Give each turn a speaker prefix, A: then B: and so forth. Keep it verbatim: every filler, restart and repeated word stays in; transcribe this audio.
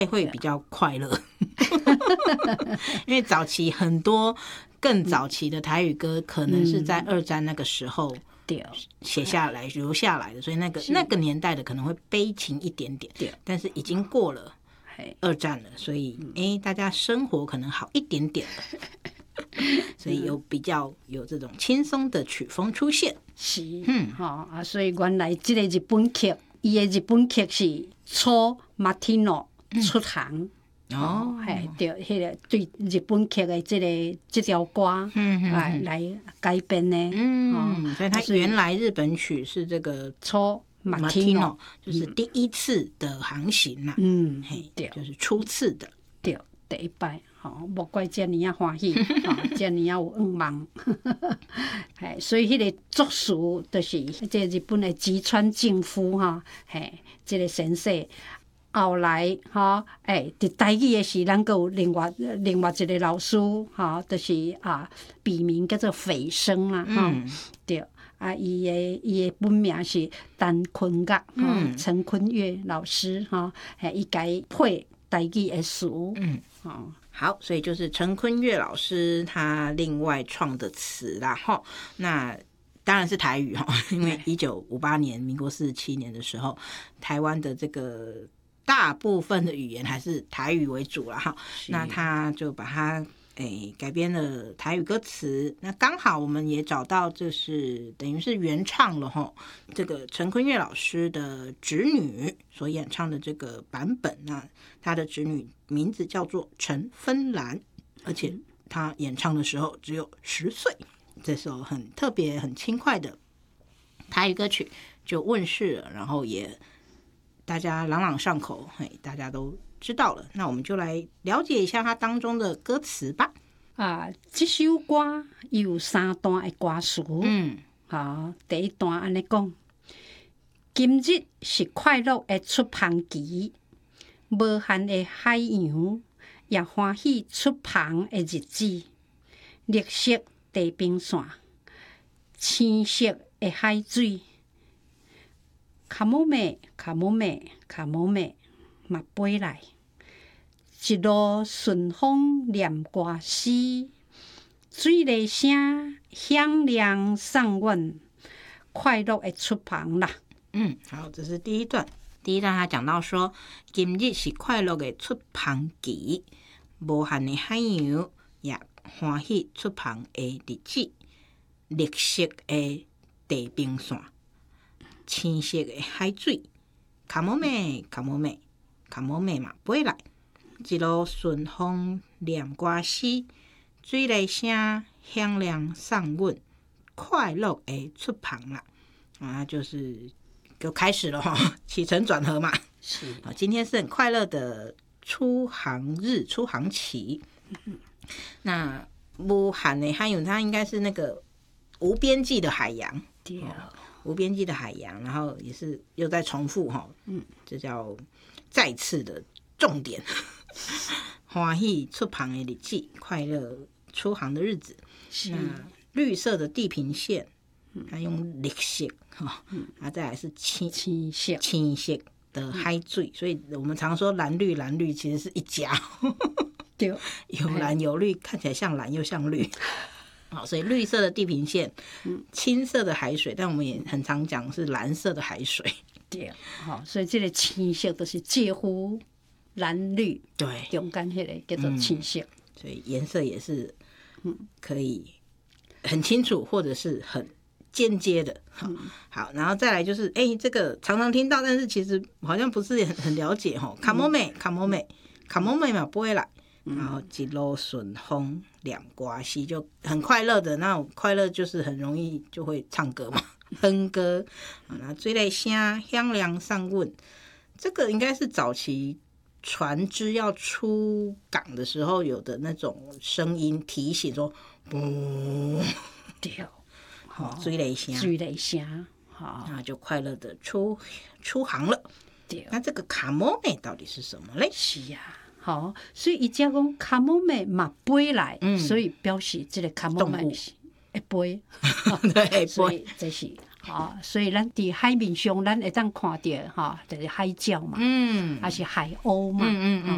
A: 会比较快乐，因为早期很多更早期的台语歌可能是在二战那个时候写下来留下来的，所以那个那个年代的可能会悲情一点点，但是已经过了二战了，所以哎，大家生活可能好一点点了，所以有比较有这种轻松的曲风出现。
B: 是，嗯，吼、哦、啊，所以原来这个日本剧，伊的日本剧是初马提诺出行。嗯、哦，嘿，对，迄个对日本剧的这个这条歌，嗯嗯，来来改编的，
A: 嗯，哦、所以它原来日本曲是这个
B: 初马提诺，
A: 就是第一次的航行啦，
B: 嗯，
A: 嘿，对，就是初次的，
B: 对，第一摆，吼、哦，无怪遮尔啊欢喜，吼、哦，遮尔啊有愿望，嘿，所以迄个作词就是这日本的吉川敬夫哈，嘿，这个先生。后来哈，诶、欸，伫台语的时，咱阁有另外另外一个老师哈，就是啊，笔名叫做斐生啦，哈、嗯，对，啊，伊的伊的本名是陈坤岳，嗯，陈坤岳老师哈，诶，伊改配台语的词，
A: 嗯，哦，好，所以就是陈坤岳老师他另外创的词啦，哈，那。当然是台语哈，因为一九五八年，民国四十七年的时候，台湾的这个大部分的语言还是台语为主了哈。那他就把它诶改编了台语歌词。那刚好我们也找到，就是等于是原唱了哈。这个陈坤岳老师的侄女所演唱的这个版本，那他的侄女名字叫做陈芬兰，而且他演唱的时候只有十岁。这首很特别很轻快的台语歌曲就问世了，然后也大家朗朗上口，嘿，大家都知道了。那我们就来了解一下它当中的歌词吧。
B: 啊，这首歌有三段的歌词，嗯，好，第一段安尼讲：今日是快乐的出航期，无限的海洋也欢喜出航的日子，绿色地平线，青色的海水，卡姆妹，卡姆妹，卡姆妹，嘛飞来，一路顺风念歌诗，水雷声响亮送阮快乐的出航啦。
A: 嗯，好，这是第一段。第一段他讲到说，今日是快乐的出航期，无限的海洋也欢喜出航的日子，绿色的地平线，青色的海水，卡摩妹，卡摩妹，卡摩妹嘛飞来，一路顺风念歌诗，水雷声响亮送阮快乐的出航啦。啊，就是就开始了哈，起承转合嘛。是啊，今天是很快乐的出航日，出航期。嗯、那无限的海洋，它应该是那个无边际的海洋，对、哦，无边际的海洋，然后也是又在重复哈，嗯，这叫再次的重点。欢喜出航的日子，快乐出航的日子。那绿色的地平线，它用绿色哈，啊，再来是青
B: 青色
A: 青色的海水，所以我们常说蓝绿蓝绿其实是一家。对，有蓝有绿，看起来像蓝又像绿。好，所以绿色的地平线，青色的海水，但我们也很常讲是蓝色的海水。
B: 对，好，所以这个青色都是介乎蓝绿，
A: 对，
B: 中间那个叫做青色、嗯，
A: 所以颜色也是可以很清楚，或者是很间接的。好，嗯、好，然后再来就是，哎、欸，这个常常听到，但是其实好像不是很很了解哈。卡摩美，卡摩美，卡摩美嘛不会来。然后一路顺风念歌诗，就很快乐的那种快乐，就是很容易就会唱歌嘛，哼歌。然后水雷声响亮送阮，这个应该是早期船只要出港的时候有的那种声音提醒说，嘣，
B: 对，
A: 好，水雷声，
B: 水雷声，好，
A: 那就快乐的出出航了。对，那这个卡摩美到底是什么嘞？
B: 是呀、啊。好，所以伊只讲卡摩美嘛飞来、嗯，所以表示这个卡摩美是会飞，
A: 对，
B: 所以这是好，所以咱伫海面上咱会当看到哈，就是海鸟嘛，嗯，还是海鸥嘛，嗯嗯嗯，